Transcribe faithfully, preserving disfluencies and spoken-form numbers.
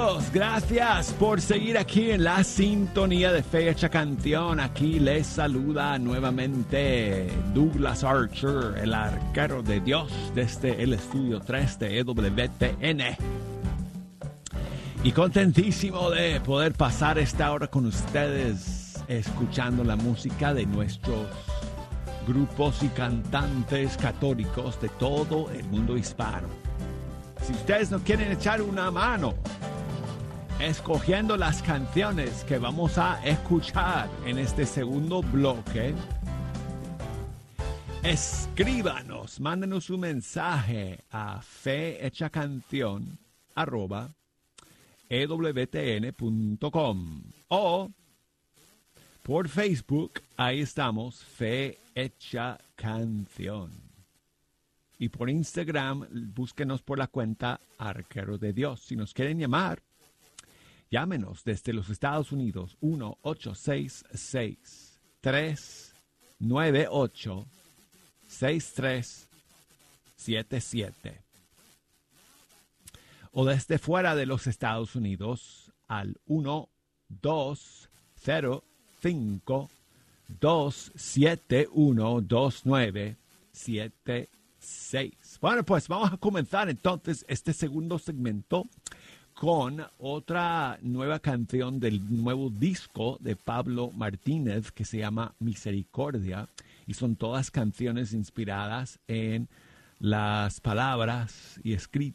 amigos, gracias por seguir aquí en la sintonía de Fecha Canción. Aquí les saluda nuevamente Douglas Archer, el arquero de Dios, desde el estudio tres de E W T N. Y contentísimo de poder pasar esta hora con ustedes, escuchando la música de nuestros grupos y cantantes católicos de todo el mundo hispano. Si ustedes no quieren echar una mano escogiendo las canciones que vamos a escuchar en este segundo bloque, escríbanos, mándenos un mensaje a fehechacanción arroba ewtn punto com o por Facebook, ahí estamos, Fe Hecha Canción. Y por Instagram, búsquenos por la cuenta Arquero de Dios. Si nos quieren llamar, llámenos desde los Estados Unidos, uno ocho seis seis, tres nueve ocho, seis tres siete siete. O desde fuera de los Estados Unidos, al uno dos cero cinco, dos siete uno, dos nueve siete seis. Bueno, pues vamos a comenzar entonces este segundo segmento con otra nueva canción del nuevo disco de Pablo Martínez que se llama Misericordia, y son todas canciones inspiradas en las palabras y escritos